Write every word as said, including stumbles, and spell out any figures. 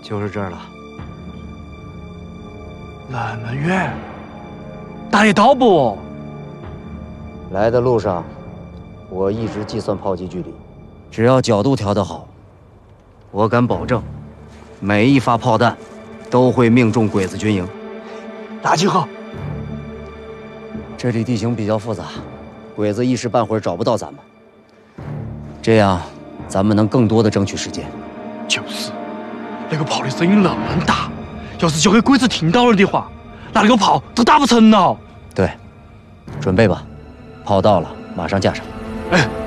就是这儿了。 那么远，打得到不？ 来的路上，我一直计算炮击距离，只要角度调得好，我敢保证，每一发炮弹都会命中鬼子军营。 打几号？ 这里地形比较复杂，鬼子一时半会儿找不到咱们。这样，咱们能更多的争取时间。 就是，那个炮的声音那么大，要是交给鬼子听到了的话，那那个炮都打不成了。 对，准备吧，炮到了，马上架上。 哎。